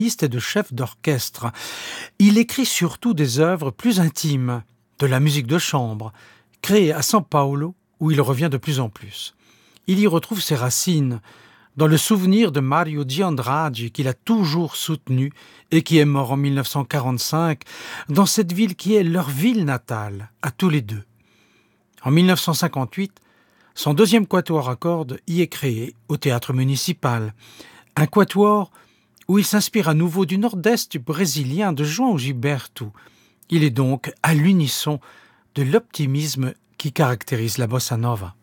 et de chef d'orchestre. Il écrit surtout des œuvres plus intimes, de la musique de chambre, créée à São Paulo, où il revient de plus en plus. Il y retrouve ses racines, dans le souvenir de Mario de Andrade, qu'il a toujours soutenu et qui est mort en 1945, dans cette ville qui est leur ville natale, à tous les deux. En 1958, son deuxième quatuor à cordes y est créé, au théâtre municipal. Un quatuor où il s'inspire à nouveau du nord-est brésilien de João Gilberto. Il est donc à l'unisson de l'optimisme qui caractérise la bossa nova.